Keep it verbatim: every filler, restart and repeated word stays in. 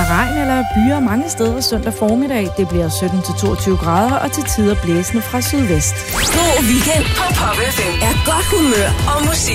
regn eller byer mange steder søndag formiddag. Det bliver sytten til toogtyve grader og til tider blæsende fra sydvest. God weekend på Pop F M er godt humør og musik.